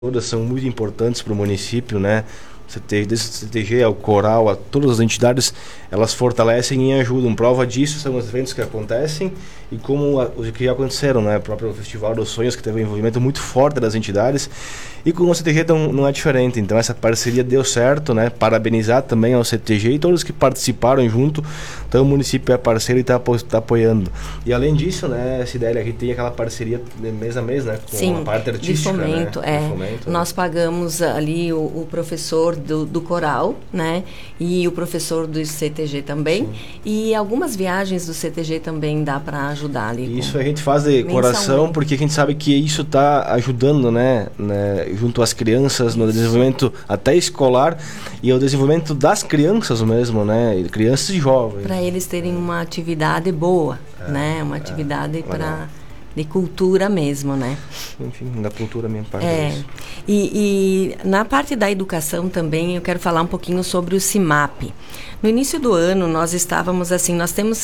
todas são muito importantes para o município, né? Desde o CTG ao Coral, a todas as entidades, elas fortalecem e ajudam. Prova disso são os eventos que acontecem e como os que já aconteceram, né? O próprio Festival dos Sonhos, que teve um envolvimento muito forte das entidades, e com o CTG não é diferente. Então essa parceria deu certo, né? Parabenizar também ao CTG e todos que participaram junto. Então o município é parceiro e está apoiando. E além disso, né, Cidélia, a gente tem aquela parceria mês a mês, né? Com Sim, a parte artística, de fomento, né? De fomento, nós pagamos ali o professor do coral, né? E o professor do CTG também. Sim. E algumas viagens do CTG também dá para ajudar ali. Isso a gente faz de coração, porque a gente sabe que isso está ajudando, né, junto às crianças, no desenvolvimento até escolar e o desenvolvimento das crianças mesmo, né? Crianças e jovens. Para eles terem uma atividade boa, né? Uma atividade de cultura mesmo, né? Enfim, da cultura mesmo. E na parte da educação também, eu quero falar um pouquinho sobre o CIMAP. No início do ano, nós estávamos assim, nós temos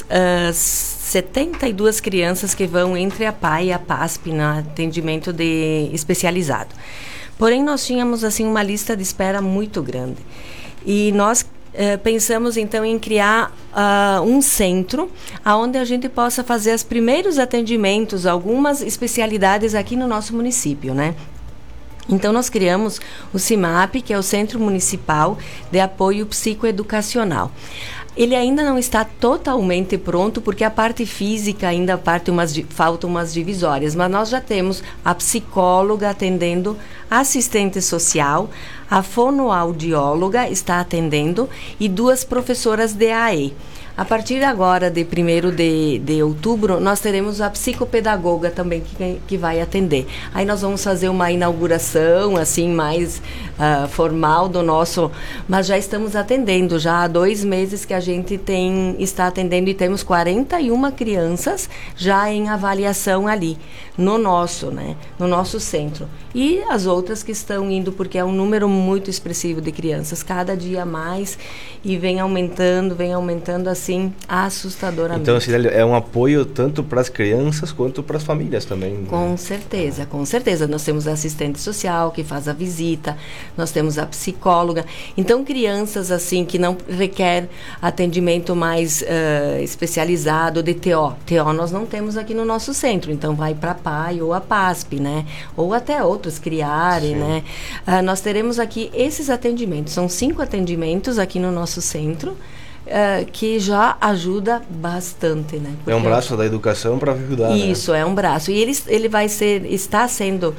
72 crianças que vão entre a PAI e a PASP no atendimento especializado. Porém, nós tínhamos assim uma lista de espera muito grande. E nós pensamos então em criar um centro onde a gente possa fazer os primeiros atendimentos, algumas especialidades aqui no nosso município, né? Então nós criamos o CIMAP, que é o Centro Municipal de Apoio Psicoeducacional. Ele ainda não está totalmente pronto, porque a parte física ainda faltam umas divisórias, mas nós já temos a psicóloga atendendo, a assistente social, a fonoaudióloga está atendendo e 2 professoras de AE. A partir agora, de 1º de outubro, nós teremos a psicopedagoga também que vai atender. Aí nós vamos fazer uma inauguração, assim, mais formal do nosso... Mas já estamos atendendo, já há 2 meses que a gente está atendendo e temos 41 crianças já em avaliação ali, no nosso centro. E as outras que estão indo, porque é um número muito expressivo de crianças, cada dia mais, e vem aumentando assim, assustadoramente. Então, Cidélia, é um apoio tanto para as crianças quanto para as famílias também, né? Com certeza. Nós temos a assistente social que faz a visita, nós temos a psicóloga. Então, crianças assim que não requer atendimento mais especializado de TO. TO nós não temos aqui no nosso centro, então vai para a PAI ou a PASP, né? Ou até outros criarem, né? Nós teremos aqui esses atendimentos. São 5 atendimentos aqui no nosso centro. Que já ajuda bastante, né? Porque é um braço da educação para ajudar. Isso, né? É um braço. E ele está sendo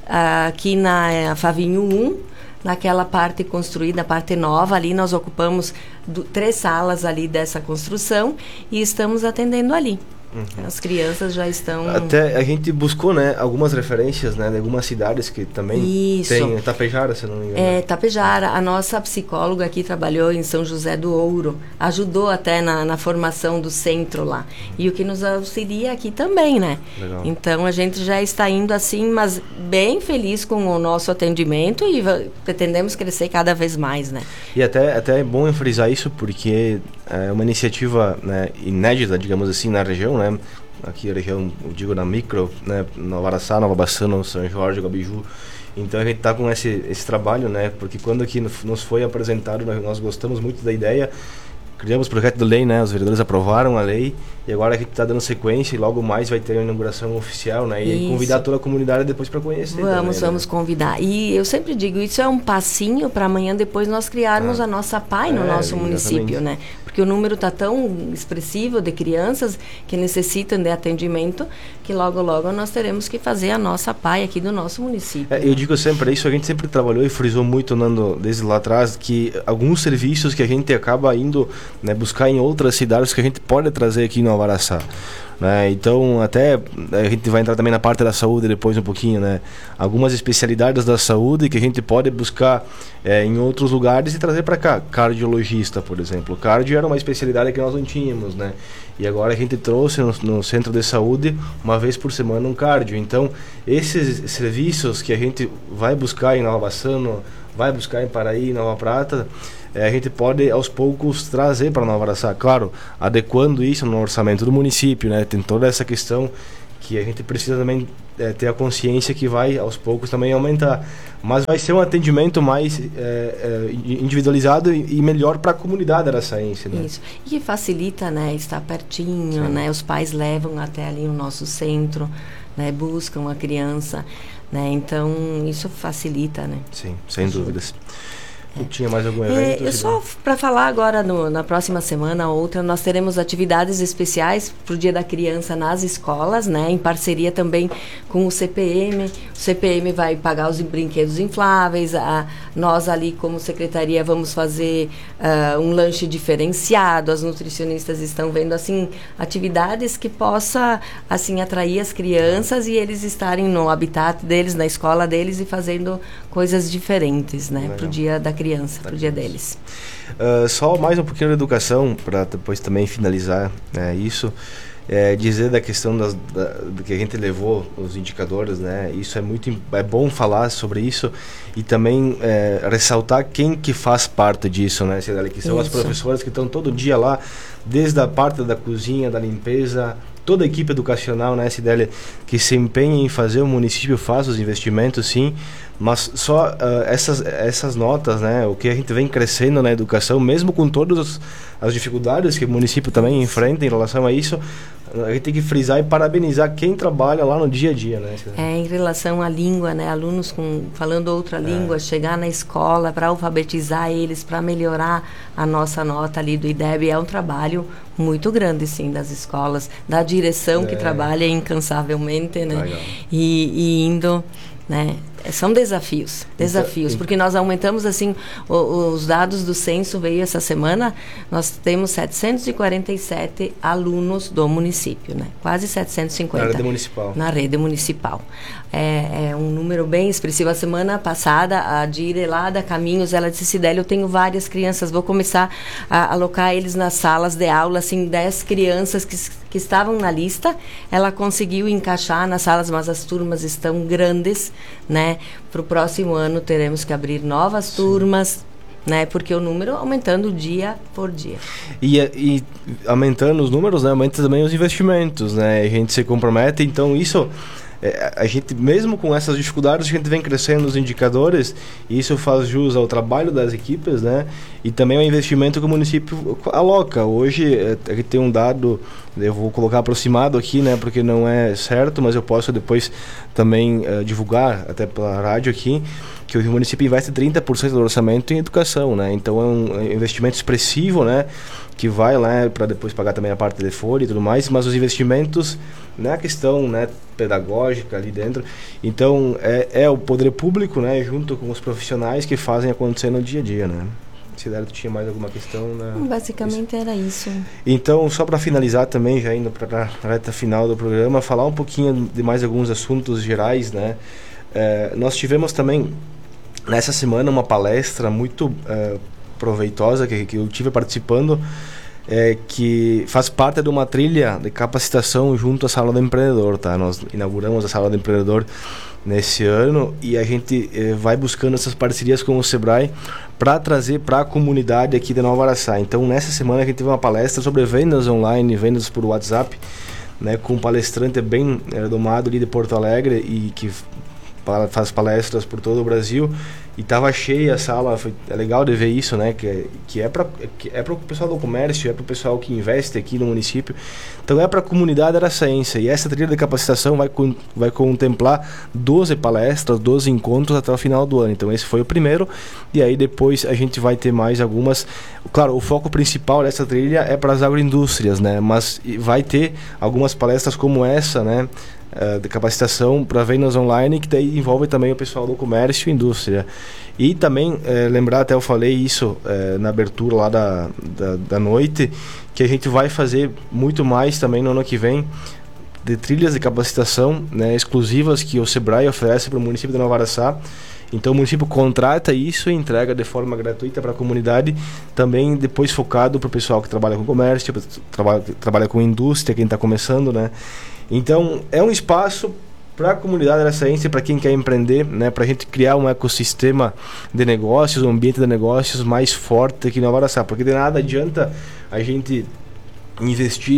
aqui na Favinho 1, naquela parte construída, a parte nova, ali nós ocupamos 3 salas ali dessa construção e estamos atendendo ali. As crianças já estão... Até a gente buscou, né, algumas referências, né, de algumas cidades que também tem. Tapejara, se não me engano. Tapejara. A nossa psicóloga aqui trabalhou em São José do Ouro. Ajudou até na formação do centro lá. E o que nos auxilia aqui também, né? Legal. Então, a gente já está indo assim, mas bem feliz com o nosso atendimento e pretendemos crescer cada vez mais, né? E até é bom frisar isso, porque é uma iniciativa, né, inédita, digamos assim, na região, né? Aqui a região, eu digo na micro, né? Nova Araçá, Nova Bassano, São Jorge, Gabiju. Então a gente está com esse trabalho, né? Porque quando aqui nos foi apresentado, nós gostamos muito da ideia. Criamos o projeto de lei, né? Os vereadores aprovaram a lei e agora a gente está dando sequência e logo mais vai ter a inauguração oficial, né? E convidar toda a comunidade depois para conhecer. Vamos convidar. E eu sempre digo, isso é um passinho para amanhã depois nós criarmos a nossa PAI no nosso município, né? Porque o número está tão expressivo de crianças que necessitam de atendimento que logo nós teremos que fazer a nossa PAI aqui do nosso município. Eu digo sempre isso, a gente sempre trabalhou e frisou muito, Nando, desde lá atrás, que alguns serviços que a gente acaba indo, né, buscar em outras cidades que a gente pode trazer aqui no Araçá, né? Então até a gente vai entrar também na parte da saúde depois um pouquinho, né? Algumas especialidades da saúde que a gente pode buscar em outros lugares e trazer para cá. Cardiologista, por exemplo. O cardio era uma especialidade que nós não tínhamos, né? E agora a gente trouxe no centro de saúde uma vez por semana um cardio. Então esses serviços que a gente vai buscar em Nova Bassano, vai buscar em Paraí, Nova Prata, a gente pode aos poucos trazer para Nova Araçá, claro, adequando isso no orçamento do município, né? Tem toda essa questão que a gente precisa também ter a consciência que vai aos poucos também aumentar, mas vai ser um atendimento mais individualizado e melhor para a comunidade araçaense, né? Isso, e que facilita, né, estar pertinho, sim, né, os pais levam até ali o nosso centro, né, buscam a criança, né, então isso facilita, né? Sim, sem dúvidas. Tinha mais algum evento? Só para falar agora, na próxima semana ou outra, nós teremos atividades especiais para o Dia da Criança nas escolas, né? Em parceria também com o CPM. O CPM vai pagar os brinquedos infláveis. Nós ali, como secretaria, vamos fazer um lanche diferenciado. As nutricionistas estão vendo, assim, atividades que possa, assim, atrair as crianças e eles estarem no habitat deles, na escola deles e fazendo coisas diferentes, né? Para o Dia da Criança, para o dia deles. Só mais um pouquinho de educação, para depois também finalizar isso. Dizer da questão do que a gente levou, os indicadores, né? Isso é bom falar sobre isso e também ressaltar quem que faz parte disso, né, Cideli? Que são as professoras que estão todo dia lá, desde a parte da cozinha, da limpeza, toda a equipe educacional, né, Cideli, que se empenha em fazer, o município faz os investimentos, sim, mas só essas notas, né, o que a gente vem crescendo na educação, mesmo com todas as dificuldades que o município também enfrenta em relação a isso, a gente tem que frisar e parabenizar quem trabalha lá no dia a dia, né? Em relação à língua, né, alunos falando outra língua, chegar na escola para alfabetizar eles, para melhorar a nossa nota ali do IDEB, é um trabalho muito grande, sim, das escolas, da direção que trabalha incansavelmente, né? E indo, né? São desafios, porque nós aumentamos, assim, os dados do censo veio essa semana, nós temos 747 alunos do município, né? Quase 750. Na rede municipal. Na rede municipal. É um número bem expressivo. A semana passada, a Dire lá da Caminhos, ela disse, Cideli, eu tenho várias crianças, vou começar a alocar eles nas salas de aula, assim, 10 crianças que estavam na lista, ela conseguiu encaixar nas salas, mas as turmas estão grandes, né? Para o próximo ano teremos que abrir novas turmas, né? Porque o número aumentando dia por dia. E aumentando os números, né, aumenta também os investimentos, né? A gente se compromete, então isso... a gente, mesmo com essas dificuldades, a gente vem crescendo nos indicadores e isso faz jus ao trabalho das equipes, né? E também ao investimento que o município aloca. Hoje, a gente tem um dado, eu vou colocar aproximado aqui, né? Porque não é certo, mas eu posso depois também divulgar, até pela rádio aqui, que o município investe 30% do orçamento em educação, né? Então é um investimento expressivo, né? Que vai lá para depois pagar também a parte de folha e tudo mais, mas os investimentos na questão, né, pedagógica ali dentro, então é o poder público, né, junto com os profissionais que fazem acontecer no dia a dia, né? Cideli, tu tinha mais alguma questão? Basicamente era isso. Então, só para finalizar também, já indo para a reta final do programa, falar um pouquinho de mais alguns assuntos gerais, né? Nós tivemos também nessa semana uma palestra muito proveitosa que eu tive participando, que faz parte de uma trilha de capacitação junto à Sala do Empreendedor, tá? Nós inauguramos a Sala do Empreendedor nesse ano e a gente vai buscando essas parcerias com o Sebrae para trazer para a comunidade aqui de Nova Araçá. Então, nessa semana a gente teve uma palestra sobre vendas online, vendas por WhatsApp, né, com um palestrante bem renomado ali de Porto Alegre e que faz palestras por todo o Brasil. E estava cheia a sala, é legal de ver isso, né? Que é para o pessoal do comércio, é para o pessoal que investe aqui no município. Então é para a comunidade araçaense. E essa trilha de capacitação vai contemplar 12 palestras, 12 encontros até o final do ano. Então esse foi o primeiro. E aí depois a gente vai ter mais algumas. Claro, o foco principal dessa trilha é para as agroindústrias, né? Mas vai ter algumas palestras como essa, né? De capacitação para vendas online, que daí envolve também o pessoal do comércio e indústria. E também, lembrar, até eu falei isso na abertura lá da noite, que a gente vai fazer muito mais também no ano que vem, de trilhas de capacitação, né, exclusivas que o Sebrae oferece para o município de Nova Araçá. Então o município contrata isso e entrega de forma gratuita para a comunidade, também depois focado para o pessoal que trabalha com comércio, trabalha com indústria, quem está começando, né? Então é um espaço para a comunidade araçaense, para quem quer empreender, né, para a gente criar um ecossistema de negócios, um ambiente de negócios mais forte aqui em Nova Araçá, porque de nada adianta a gente investir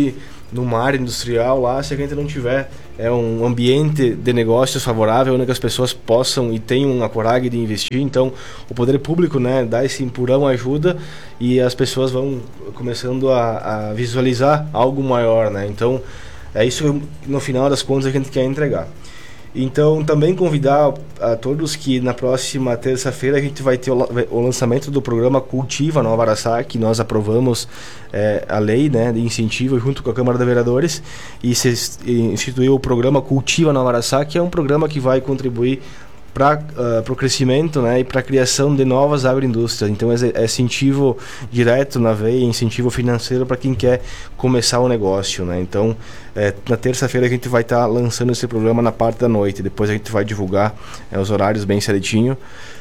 numa área industrial lá se a gente não tiver um ambiente de negócios favorável, onde as pessoas possam e tenham a coragem de investir. Então o poder público, né, dá esse empurrão, ajuda, e as pessoas vão começando a visualizar algo maior, né? Então é isso que no final das contas a gente quer entregar. Então também convidar a todos que na próxima terça-feira a gente vai ter o lançamento do programa Cultiva Nova Araçá, que nós aprovamos a lei, né, de incentivo junto com a Câmara de Vereadores, e se instituiu o programa Cultiva Nova Araçá, que é um programa que vai contribuir para o crescimento, né, e para a criação de novas agroindústrias. Então é incentivo direto na veia, incentivo financeiro para quem quer começar o negócio, né? Então na terça-feira a gente vai estar lançando esse programa na parte da noite, depois a gente vai divulgar os horários bem certinho.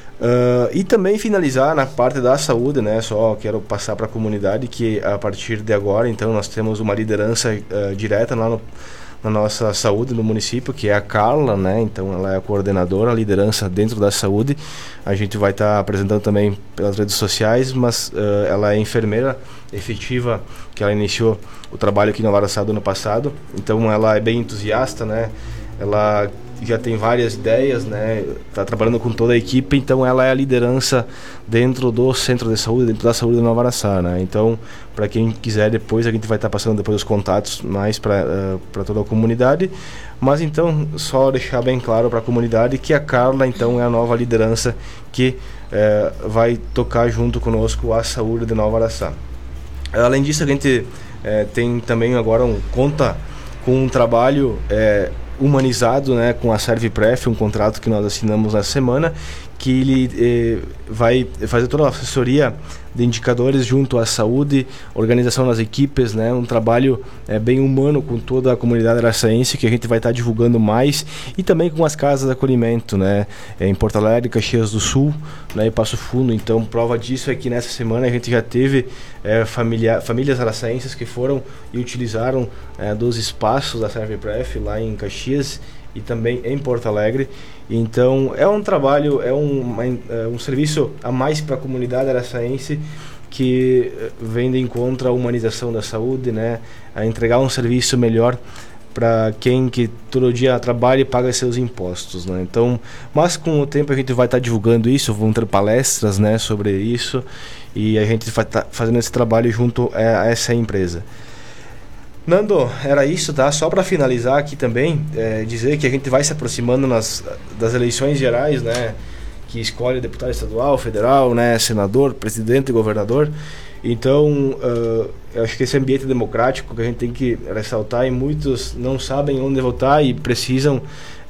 E também finalizar na parte da saúde, né? Só quero passar para a comunidade que a partir de agora, então, nós temos uma liderança direta lá na nossa saúde no município, que é a Carla, né? Então ela é a coordenadora, a liderança dentro da saúde. A gente vai estar apresentando também pelas redes sociais, mas ela é enfermeira efetiva, que ela iniciou o trabalho aqui no Araçá do ano passado. Então ela é bem entusiasta, né? Ela já tem várias ideias, né? Está trabalhando com toda a equipe, então ela é a liderança dentro do centro de saúde, dentro da saúde de Nova Araçá, né? Então, para quem quiser, depois a gente vai estar passando depois os contatos mais para toda a comunidade. Mas então, só deixar bem claro para a comunidade que a Carla, então, é a nova liderança que vai tocar junto conosco a saúde de Nova Araçá. Além disso, a gente tem também agora conta com um trabalho humanizado, né, com a Servipref, um contrato que nós assinamos na semana, que ele vai fazer toda a assessoria de indicadores junto à saúde, organização das equipes, né, um trabalho bem humano com toda a comunidade araçaense, que a gente vai estar divulgando mais, e também com as casas de acolhimento, né, em Porto Alegre, Caxias do Sul, né, e Passo Fundo. Então, prova disso é que nessa semana a gente já teve famílias araçaenses que foram e utilizaram dos espaços da Servipref lá em Caxias e também em Porto Alegre. Então é um trabalho, um serviço a mais para a comunidade araçaense, que vem de encontro à humanização da saúde, né, a entregar um serviço melhor para quem que todo dia trabalha e paga seus impostos, né? Então, mas com o tempo a gente vai estar divulgando isso, vão ter palestras, né, sobre isso, e a gente vai estar fazendo esse trabalho junto a essa empresa. Nando, era isso, tá? Só para finalizar aqui também, dizer que a gente vai se aproximando das eleições gerais, né? Que escolhe deputado estadual, federal, né? Senador, presidente e governador. Então, eu acho que esse ambiente democrático que a gente tem que ressaltar, e muitos não sabem onde votar e precisam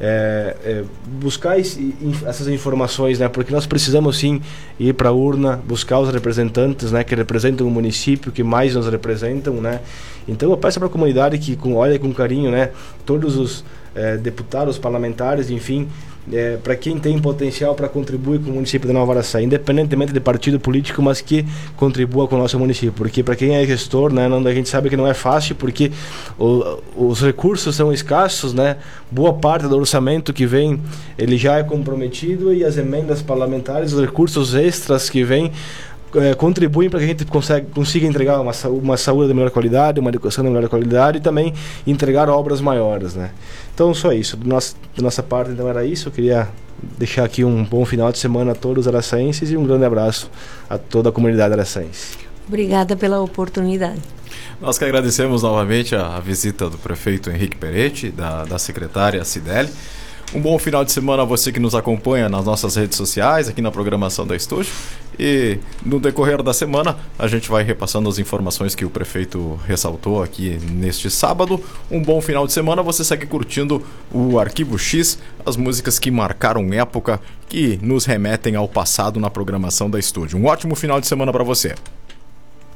buscar essas informações, né? Porque nós precisamos sim ir para a urna, buscar os representantes, né, que representam o município, que mais nos representam, né? Então eu peço para a comunidade que olhe com carinho, né, todos os deputados, parlamentares, enfim, para quem tem potencial para contribuir com o município de Nova Araçá, independentemente de partido político, mas que contribua com o nosso município, porque para quem é gestor, né, a gente sabe que não é fácil, porque os recursos são escassos, né, boa parte do orçamento que vem, ele já é comprometido, e as emendas parlamentares, os recursos extras que vêm, contribuem para que a gente consiga entregar uma saúde de melhor qualidade, uma educação de melhor qualidade, e também entregar obras maiores, né? Então, só isso. Da nossa parte, então, era isso. Eu queria deixar aqui um bom final de semana a todos os araçaenses e um grande abraço a toda a comunidade araçaense. Obrigada pela oportunidade. Nós que agradecemos novamente a visita do prefeito Henrique Peretti, da secretária Cideli. Um bom final de semana a você que nos acompanha nas nossas redes sociais, aqui na programação da Estúdio. E no decorrer da semana a gente vai repassando as informações que o prefeito ressaltou aqui neste sábado. Um bom final de semana, você segue curtindo o Arquivo X, as músicas que marcaram época, que nos remetem ao passado na programação da Estúdio. Um ótimo final de semana para você.